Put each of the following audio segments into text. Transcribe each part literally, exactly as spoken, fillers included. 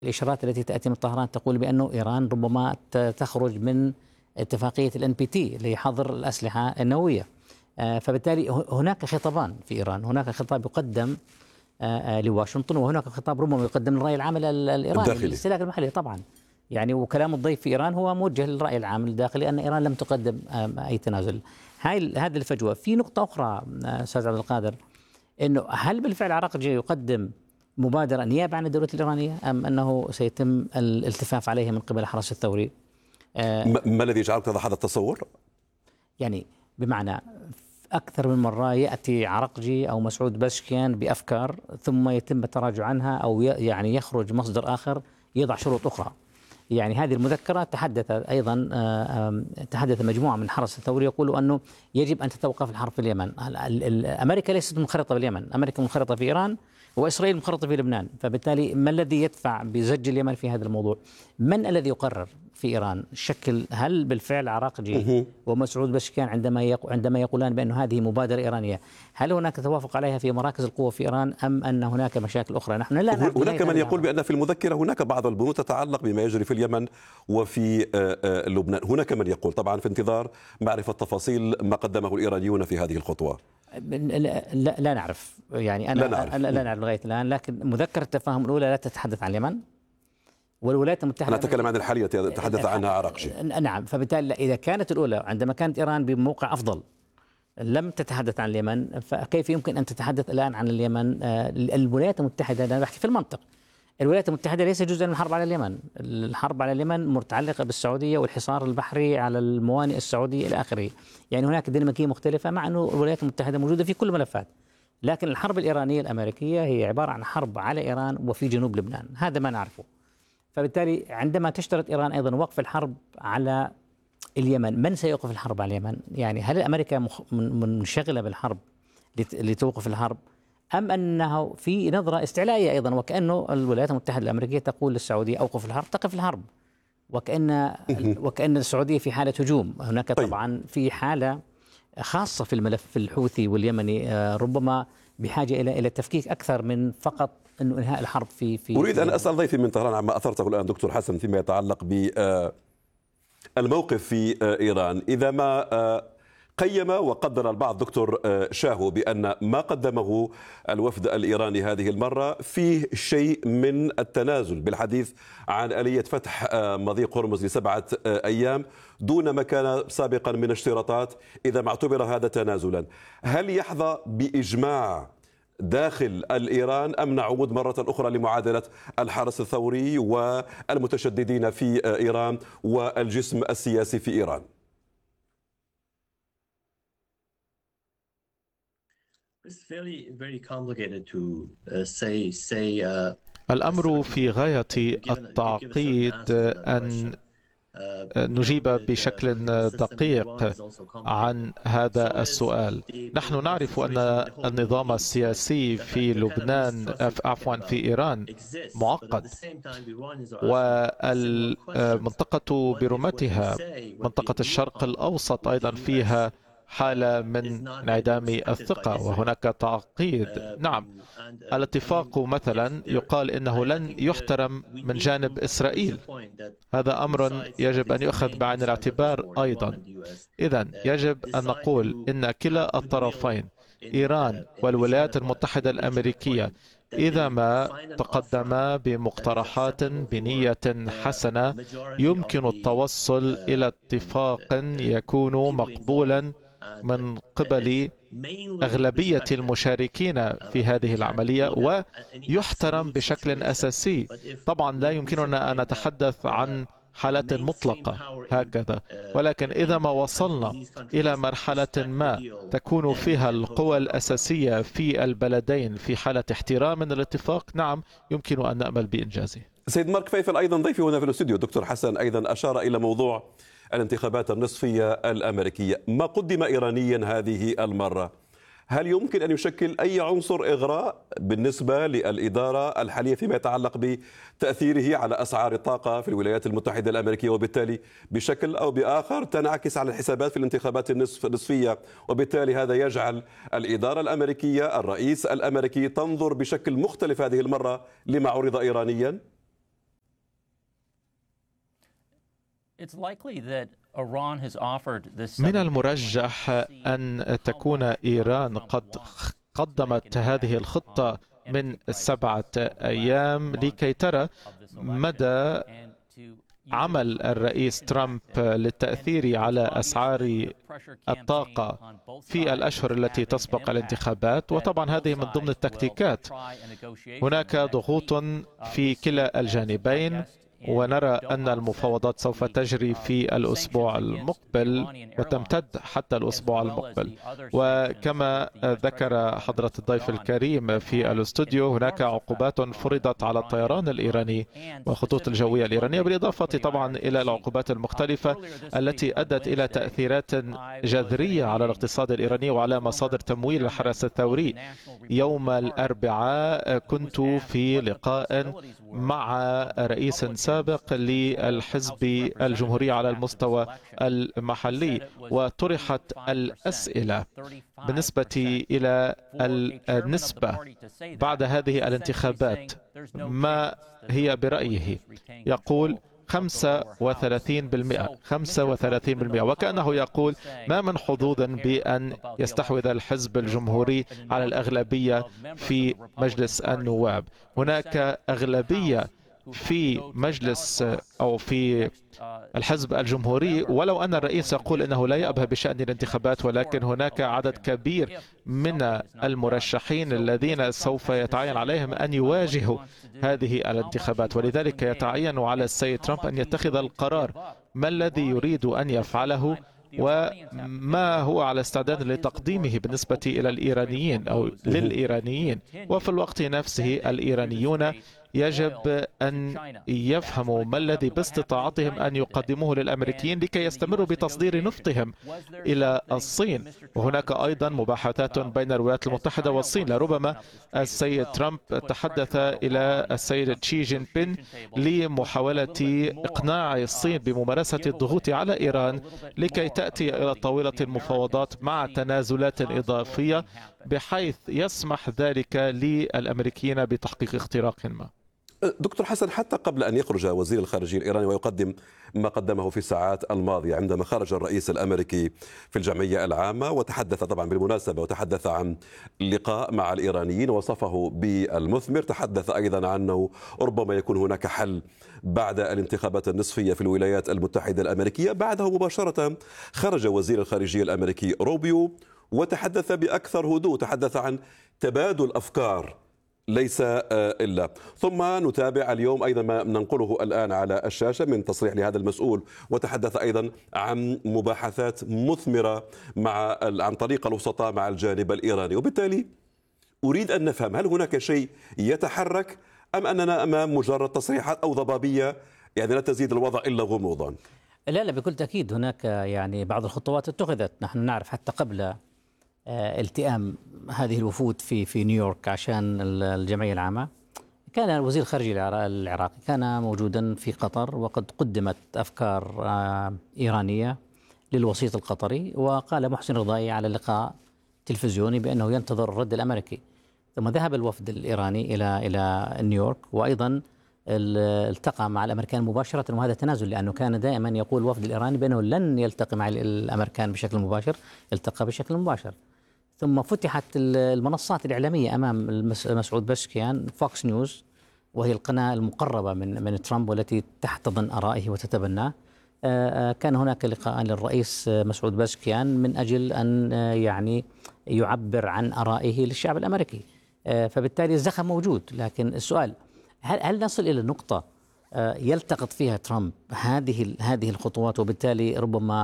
الإشارات التي تأتي من طهران تقول بأنه إيران ربما تخرج من اتفاقية الإن بي تي لحظر الأسلحة النووية. فبالتالي هناك خطابان في إيران، هناك خطاب يقدم لواشنطن، وهناك خطاب ربما يقدم للرأي العام الإيراني للاستهلاك المحلي طبعا. يعني وكلام الضيف في إيران هو موجه للرأي العام الداخلي أن إيران لم تقدم أي تنازل. هاي هذه الفجوة. في نقطة أخرى أستاذ عبد القادر، إنه هل بالفعل عراقجي يقدم مبادرة نيابة عن الدولة الإيرانية أم أنه سيتم الالتفاف عليه من قبل الحرس الثوري؟ آه ما الذي يجعلك تضع هذا التصور؟ يعني بمعنى أكثر من مرة يأتي عرقجي أو مسعود باشكيان بأفكار ثم يتم التراجع عنها، أو يعني يخرج مصدر آخر يضع شروط أخرى. يعني هذه المذكرة تحدث أيضا تحدث مجموعة من الحرس الثوري يقولوا أنه يجب أن تتوقف الحرب في اليمن. أمريكا ليست منخرطة باليمن، أمريكا منخرطة في إيران، وإسرائيل منخرطة في لبنان. فبالتالي ما الذي يدفع بزج اليمن في هذا الموضوع؟ من الذي يقرر في إيران شكل؟ هل بالفعل عراقجي ومسعود باشكيان عندما عندما يقولان بأن هذه مبادرة إيرانية، هل هناك توافق عليها في مراكز القوة في إيران أم أن هناك مشاكل أخرى؟ نحن لا نعرف. هناك من يقول بأن في المذكرة هناك بعض البنود تتعلق بما يجري في اليمن وفي لبنان، هناك من يقول طبعا في انتظار معرفة تفاصيل ما قدمه الإيرانيون في هذه الخطوة. لا, لا نعرف، يعني أنا لا نعرف, لا نعرف لغاية الآن. لكن مذكرة التفاهم الأولى لا تتحدث عن اليمن، والولايات المتحدة أنا أتكلم عن الحالية تحدث عنها عراقجي. نعم، فبالتالي إذا كانت الأولى عندما كانت إيران بموقع أفضل لم تتحدث عن اليمن، فكيف يمكن أن تتحدث الآن عن اليمن؟ الولايات المتحدة، أنا بحكي في المنطق، الولايات المتحدة ليس جزءا من الحرب على اليمن. الحرب على اليمن متعلقة بالسعودية والحصار البحري على الموانئ السعودية إلى آخره. يعني هناك ديناميكية مختلفة، مع أنه الولايات المتحدة موجودة في كل الملفات. لكن الحرب الإيرانية الأمريكية هي عبارة عن حرب على إيران وفي جنوب لبنان، هذا ما نعرفه. فبالتالي عندما تشترط إيران أيضا وقف الحرب على اليمن، من سيوقف الحرب على اليمن؟ يعني هل أمريكا منشغلة بالحرب لتوقف الحرب، أم أنه في نظرة استعلائية أيضا، وكأنه الولايات المتحدة الأمريكية تقول للسعودية أوقف الحرب تقف الحرب، وكأن وكأن السعودية في حالة هجوم. هناك طبعا في حالة خاصة في الملف الحوثي واليمني، ربما بحاجة إلى إلى تفكيك أكثر من فقط أنه إنهاء الحرب في في أريد أن أسأل ضيفي من طهران عما أثرته الآن دكتور حسن فيما يتعلق بالموقف في إيران. إذا ما قيم وقدر البعض دكتور شاهو بأن ما قدمه الوفد الإيراني هذه المرة فيه شيء من التنازل، بالحديث عن آلية فتح مضيق هرمز لسبعة أيام دون ما كان سابقا من اشتراطات، إذا ما اعتبر هذا تنازلا، هل يحظى بإجماع داخل الإيران أم نعود مرة أخرى لمعادلة الحرس الثوري والمتشددين في إيران والجسم السياسي في إيران؟ الأمر في غاية التعقيد أن نجيب بشكل دقيق عن هذا السؤال. نحن نعرف أن النظام السياسي في لبنان عفوا في إيران معقد، والمنطقة برمتها منطقة الشرق الأوسط أيضا فيها حالة من انعدام الثقة وهناك تعقيد. نعم، الاتفاق مثلا يقال إنه لن يحترم من جانب إسرائيل، هذا أمر يجب أن يؤخذ بعين الاعتبار أيضا. إذن يجب أن نقول إن كلا الطرفين إيران والولايات المتحدة الأمريكية إذا ما تقدما بمقترحات بنية حسنة يمكن التوصل إلى اتفاق يكون مقبولا من قبل أغلبية المشاركين في هذه العملية ويحترم بشكل أساسي. طبعا لا يمكننا أن نتحدث عن حالات مطلقة هكذا، ولكن إذا ما وصلنا إلى مرحلة ما تكون فيها القوى الأساسية في البلدين في حالة احترام من الاتفاق، نعم يمكن أن نأمل بإنجازه. سيد مارك فيفل أيضا ضيفي هنا في الاستوديو دكتور حسن أيضا أشار إلى موضوع الانتخابات النصفية الأمريكية. ما قدم إيرانيا هذه المرة هل يمكن أن يشكل أي عنصر إغراء بالنسبة للإدارة الحالية فيما يتعلق بتأثيره على أسعار الطاقة في الولايات المتحدة الأمريكية، وبالتالي بشكل أو بآخر تنعكس على الحسابات في الانتخابات النصف النصفية، وبالتالي هذا يجعل الإدارة الأمريكية الرئيس الأمريكي تنظر بشكل مختلف هذه المرة لما عرض إيرانيا؟ من المرجح أن تكون إيران قد قدمت هذه الخطة من سبعة أيام لكي ترى مدى عمل الرئيس ترامب للتأثير على أسعار الطاقة في الأشهر التي تسبق الانتخابات. وطبعا هذه من ضمن التكتيكات. هناك ضغوط في كلا الجانبين، ونرى أن المفاوضات سوف تجري في الأسبوع المقبل وتمتد حتى الأسبوع المقبل. وكما ذكر حضرة الضيف الكريم في الاستوديو، هناك عقوبات فرضت على الطيران الإيراني والخطوط الجوية الإيرانية، بالإضافة طبعا إلى العقوبات المختلفة التي أدت إلى تأثيرات جذرية على الاقتصاد الإيراني وعلى مصادر تمويل الحرس الثوري. يوم الأربعاء كنت في لقاء مع رئيس سابق للحزب الجمهوري على المستوى المحلي، وطرحت الأسئلة بالنسبة إلى النسبة بعد هذه الانتخابات ما هي برأيه. يقول خمسة وثلاثين بالمئة خمسة وثلاثين بالمئة، وكأنه يقول ما من حظوظ بأن يستحوذ الحزب الجمهوري على الأغلبية في مجلس النواب. هناك أغلبية في مجلس أو في الحزب الجمهوري، ولو أن الرئيس يقول أنه لا يأبه بشأن الانتخابات، ولكن هناك عدد كبير من المرشحين الذين سوف يتعين عليهم أن يواجهوا هذه الانتخابات. ولذلك يتعين على السيد ترامب أن يتخذ القرار ما الذي يريد أن يفعله وما هو على استعداد لتقديمه بالنسبة إلى الإيرانيين أو للإيرانيين. وفي الوقت نفسه الإيرانيون يجب أن يفهموا ما الذي باستطاعتهم أن يقدموه للأمريكيين لكي يستمروا بتصدير نفطهم إلى الصين. وهناك أيضا مباحثات بين الولايات المتحدة والصين. لربما السيد ترامب تحدث إلى السيد شي جين بين لمحاولة إقناع الصين بممارسة الضغوط على إيران لكي تأتي إلى طاولة المفاوضات مع تنازلات إضافية بحيث يسمح ذلك للأمريكيين بتحقيق اختراق ما. دكتور حسن، حتى قبل أن يخرج وزير الخارجية الإيراني ويقدم ما قدمه في الساعات الماضية، عندما خرج الرئيس الأمريكي في الجمعية العامة وتحدث طبعا بالمناسبة وتحدث عن لقاء مع الإيرانيين وصفه بالمثمر، تحدث أيضا عنه ربما يكون هناك حل بعد الانتخابات النصفية في الولايات المتحدة الأمريكية. بعده مباشرة خرج وزير الخارجية الأمريكي روبيو وتحدث بأكثر هدوء، تحدث عن تبادل أفكار ليس إلا. ثم نتابع اليوم أيضا ما ننقله الآن على الشاشة من تصريح لهذا المسؤول، وتحدث أيضا عن مباحثات مثمرة مع عن طريق الوسطاء مع الجانب الإيراني. وبالتالي أريد أن نفهم، هل هناك شيء يتحرك أم أننا أمام مجرد تصريحات أو ضبابية يعني لا تزيد الوضع إلا غموضا؟ لا لا بكل تأكيد هناك يعني بعض الخطوات اتخذت. نحن نعرف حتى قبل التئام هذه الوفود في في نيويورك عشان الجمعية العامة، كان وزير الخارجية العراقي كان موجودا في قطر، وقد قدمت أفكار إيرانية للوسيط القطري، وقال محسن رضاي على لقاء تلفزيوني بأنه ينتظر الرد الأمريكي. ثم ذهب الوفد الإيراني إلى إلى نيويورك، وأيضا التقى مع الأمريكان مباشرة، وهذا تنازل لأنه كان دائما يقول الوفد الإيراني بأنه لن يلتقي مع الأمريكان بشكل مباشر، التقى بشكل مباشر. ثم فتحت المنصات الإعلامية أمام مسعود بسكيان، فوكس نيوز، وهي القناة المقربة من من ترامب والتي تحتضن آرائه وتتبناه. كان هناك لقاء للرئيس مسعود بسكيان من أجل أن يعني يعبر عن آرائه للشعب الأمريكي، فبالتالي الزخم موجود. لكن السؤال، هل هل نصل إلى نقطة يلتقط فيها ترامب هذه هذه الخطوات، وبالتالي ربما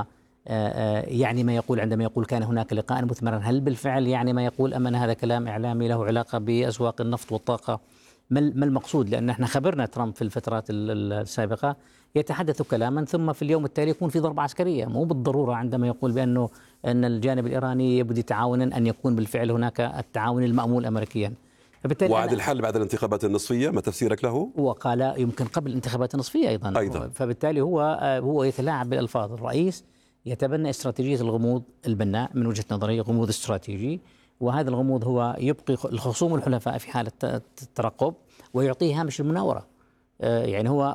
يعني ما يقول عندما يقول كان هناك لقاء مثمرا، هل بالفعل يعني ما يقول أم أن هذا كلام إعلامي له علاقة بأسواق النفط والطاقة؟ ما المقصود؟ لأن احنا خبرنا ترامب في الفترات السابقة يتحدث كلاما ثم في اليوم التالي يكون في ضربة عسكرية. مو بالضرورة عندما يقول بأنه أن الجانب الإيراني يبدي تعاونا أن يكون بالفعل هناك التعاون المأمول أمريكيا. وعد الحل بعد الانتخابات النصفية، ما تفسيرك له؟ وقال يمكن قبل الانتخابات النصفية أيضا, أيضا. فبالتالي هو هو يتلاعب بالألفاظ. الرئيس يتبنى استراتيجية الغموض البناء من وجهة نظري، غموض استراتيجي، وهذا الغموض هو يبقي الخصوم الحلفاء في حالة الترقب ويعطيه هامش المناورة. يعني هو